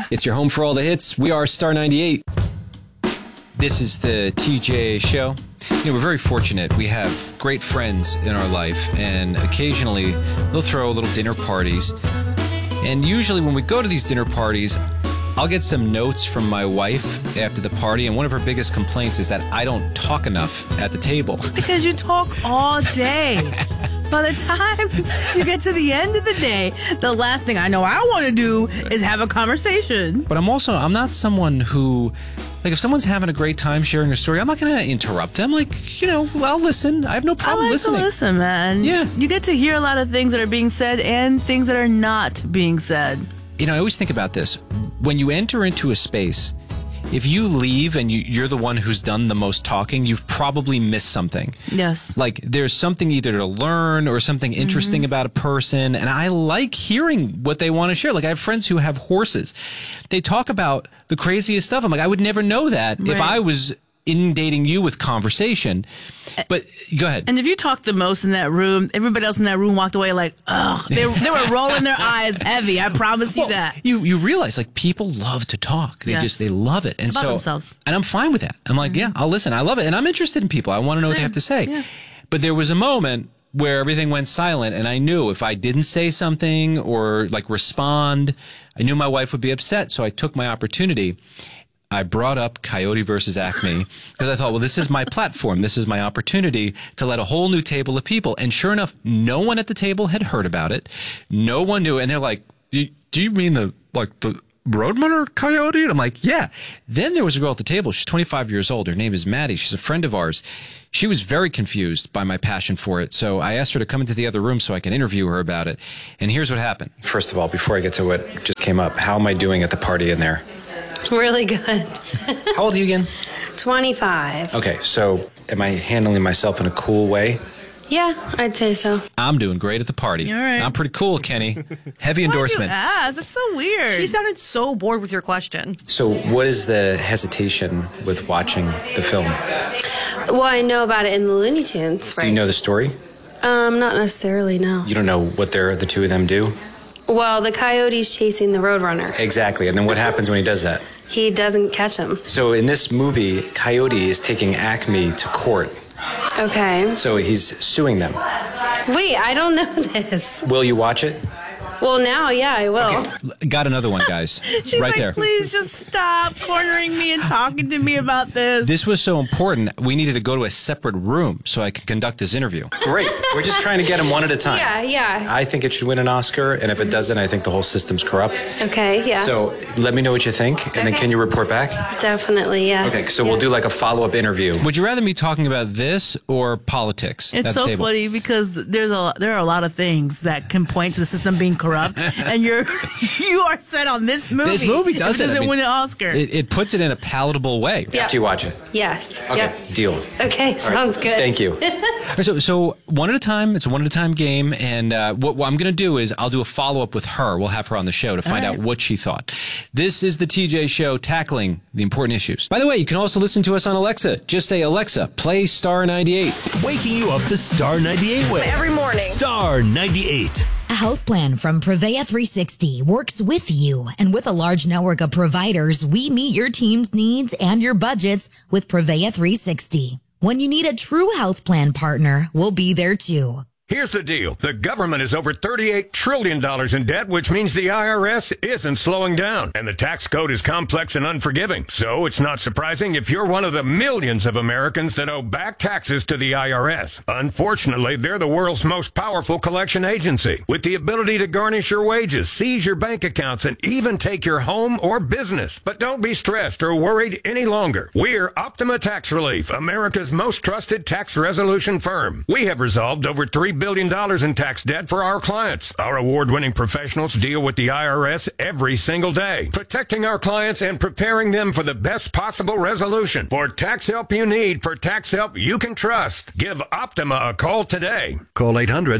It's your home for all the hits. We are Star 98. This is the TJ show. We're very fortunate. We have great friends in our life, and occasionally they'll throw little dinner parties. And usually when we go to these dinner parties, I'll get some notes from my wife after the party, and one of her biggest complaints is that I don't talk enough at the table. Because you talk all day. By the time you get to the end of the day, the last thing I know I want to do is have a conversation. But I'm not someone who, like, if someone's having a great time sharing a story, I'm not going to interrupt them. Like, I'll listen. I have no problem listening. I like to listen, man. Yeah. You get to hear a lot of things that are being said and things that are not being said. I always think about this. When you enter into a space, if you leave and you're the one who's done the most talking, you've probably missed something. Yes. Like, there's something either to learn or something interesting about a person, and I like hearing what they want to share. Like, I have friends who have horses. They talk about the craziest stuff. I'm like, I would never know that if I was inundating you with conversation. But go ahead. And if you talked the most in that room, everybody else in that room walked away like, ugh. They were rolling their eyes heavy. I promise you that. You realize, like, people love to talk. They they love it. And about themselves. And I'm fine with that. I'm like, yeah, I'll listen. I love it. And I'm interested in people. I want to know what they have to say. Yeah. But there was a moment where everything went silent, and I knew if I didn't say something or, like, respond, I knew my wife would be upset. So I took my opportunity. I brought up Coyote versus Acme because I thought, well, this is my platform. This is my opportunity to let a whole new table of people. And sure enough, no one at the table had heard about it. No one knew. And they're like, do you mean the Roadrunner Coyote? And I'm like, yeah. Then there was a girl at the table. She's 25 years old. Her name is Maddie. She's a friend of ours. She was very confused by my passion for it. So I asked her to come into the other room so I can interview her about it. And here's what happened. First of all, before I get to what just came up, how am I doing at the party in there? Really good. How old are you again? 25. Okay, so am I handling myself in a cool way? Yeah, I'd say so. I'm doing great at the party. All right. I'm pretty cool, Kenny. Heavy endorsement. That's so weird. She sounded so bored with your question. So what is the hesitation with watching the film? Well, I know about it in the Looney Tunes, right? Do you know the story? Not necessarily, no. You don't know what the two of them do? Well, the coyote's chasing the Roadrunner. Exactly. And then what happens when he does that? He doesn't catch him. So in this movie, Coyote is taking Acme to court. Okay. So he's suing them. Wait, I don't know this. Will you watch it? Well, now, yeah, I will. Okay. Got another one, guys. She's right like, there. Please just stop cornering me and talking to me about this. This was so important, we needed to go to a separate room so I could conduct this interview. Great. We're just trying to get them one at a time. Yeah. I think it should win an Oscar, and if it doesn't, I think the whole system's corrupt. Okay, yeah. So let me know what you think, and then can you report back? Definitely, yeah. Okay, so we'll do like a follow-up interview. Would you rather me talking about this or politics It's at the so table? funny because there are a lot of things that can point to the system being corrupt, and you are set on this movie. This movie does it. Doesn't win an Oscar. It puts it in a palatable way. Yep. After you watch it. Yes. Okay, Yep. deal. Okay, sounds good. Thank you. So one at a time. It's a one-at-a-time game, and what I'm going to do is I'll do a follow-up with her. We'll have her on the show to find out what she thought. This is the TJ Show, tackling the important issues. By the way, you can also listen to us on Alexa. Just say, Alexa, play Star 98. Waking you up the Star 98 way. Every morning. Star 98. A health plan from Prevea 360 works with you, and with a large network of providers, we meet your team's needs and your budgets with Prevea 360. When you need a true health plan partner, we'll be there too. Here's the deal. The government is over $38 trillion in debt, which means the IRS isn't slowing down. And the tax code is complex and unforgiving. So it's not surprising if you're one of the millions of Americans that owe back taxes to the IRS. Unfortunately, they're the world's most powerful collection agency, with the ability to garnish your wages, seize your bank accounts, and even take your home or business. But don't be stressed or worried any longer. We're Optima Tax Relief, America's most trusted tax resolution firm. We have resolved over $3 billion in tax debt for our clients. Our award-winning professionals deal with the IRS every single day, protecting our clients and preparing them for the best possible resolution. For tax help you need, for tax help you can trust, give Optima a call today. Call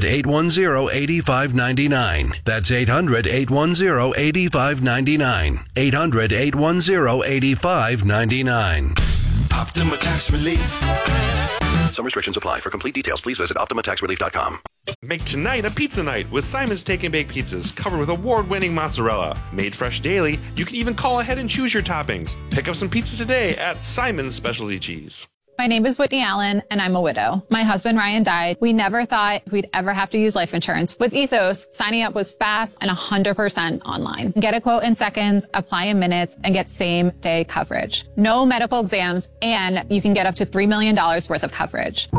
800-810-8599. That's 800-810-8599. 800-810-8599. Optima Tax Relief. Some restrictions apply. For complete details, please visit OptimaTaxRelief.com. Make tonight a pizza night with Simon's Take and Bake Pizzas, covered with award-winning mozzarella. Made fresh daily, you can even call ahead and choose your toppings. Pick up some pizza today at Simon's Specialty Cheese. My name is Whitney Allen, and I'm a widow. My husband, Ryan, died. We never thought we'd ever have to use life insurance. With Ethos, signing up was fast and 100% online. Get a quote in seconds, apply in minutes, and get same-day coverage. No medical exams, and you can get up to $3 million worth of coverage.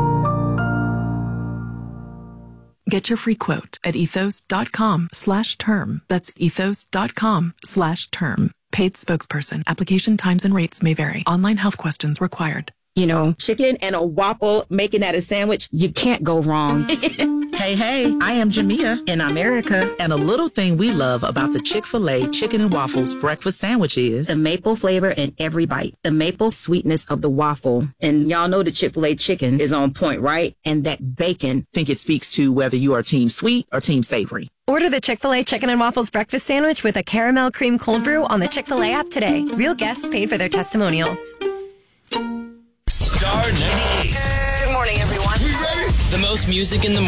Get your free quote at ethos.com/term. That's ethos.com/term. Paid spokesperson. Application times and rates may vary. Online health questions required. You know, chicken and a waffle, making that a sandwich, you can't go wrong. Hey, I am Jamia in America, and a little thing we love about the Chick-fil-A Chicken and Waffles breakfast sandwich is the maple flavor in every bite, the maple sweetness of the waffle. And y'all know the Chick-fil-A chicken is on point, right? And that bacon. I think it speaks to whether you are team sweet or team savory. Order the Chick-fil-A Chicken and Waffles breakfast sandwich with a caramel cream cold brew on the Chick-fil-A app today. Real guests paid for their testimonials. Star 98. Good morning, everyone. The most music in the morning.